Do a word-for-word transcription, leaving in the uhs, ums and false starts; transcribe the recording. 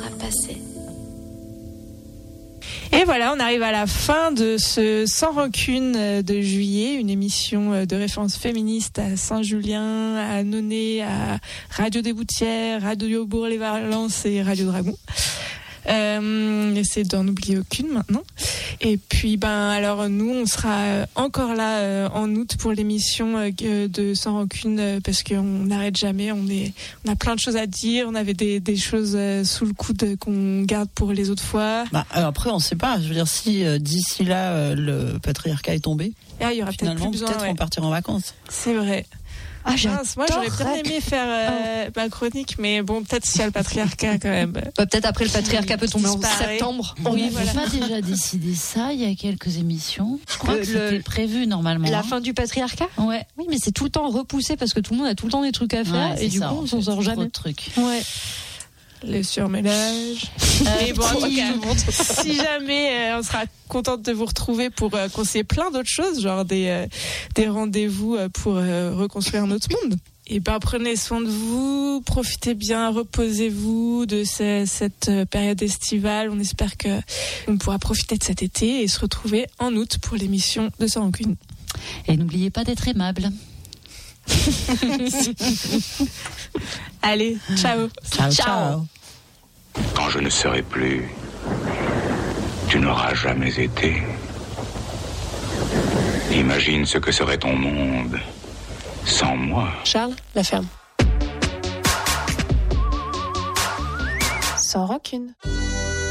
sera passé. Et voilà, on arrive à la fin de ce Sans Rancune de juillet, une émission de référence féministe à Saint-Julien, à Nonay, à Radio des Boutières, Radio Bourg-les-Valences et Radio Dragon. Euh, essayer d'en oublier aucune maintenant. Et puis ben alors nous on sera encore là euh, en août pour l'émission euh, de Sans Rancune euh, parce qu'on n'arrête jamais, on est on a plein de choses à dire, on avait des des choses euh, sous le coude qu'on garde pour les autres fois. Bah après on sait pas, je veux dire si euh, d'ici là euh, le patriarcat est tombé, ah, il y aura peut-être plus besoin, peut-être ouais. on partira en vacances. C'est vrai. Ah, Mince, moi j'aurais bien aimé faire euh, ma chronique, mais bon, peut-être s'il y a le patriarcat quand même. Bah, peut-être après le patriarcat peut tomber en septembre. On Oui, n'avait voilà. pas déjà décidé ça il y a quelques émissions. Je crois Le- que c'était le- prévu normalement. La hein. fin du patriarcat ? Ouais. Oui, mais c'est tout le temps repoussé parce que tout le monde a tout le temps des trucs à faire Ouais, c'est et du ça, coup en on s'en fait. sort Trop jamais. de trucs. Ouais. Le surménage. Mais bon, en tout cas, si jamais euh, on sera contente de vous retrouver pour euh, conseiller plein d'autres choses, genre des, euh, des rendez-vous euh, pour euh, reconstruire notre monde. Et ben prenez soin de vous, profitez bien, reposez-vous de ce- cette euh, période estivale. On espère que on pourra profiter de cet été et se retrouver en août pour l'émission de Sans Rancune. Et n'oubliez pas d'être aimable. Allez, ciao. Ciao, ciao. Quand je ne serai plus, tu n'auras jamais été. Imagine ce que serait ton monde sans moi. Charles, la ferme. Sans rancune.